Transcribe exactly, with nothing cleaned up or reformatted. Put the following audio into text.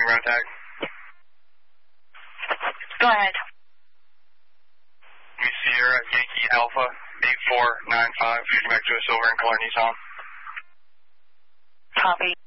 requesting road tag. Go ahead. We Sierra Yankee Alpha eight four nine five. Back to a silver and color Nissan. Copy.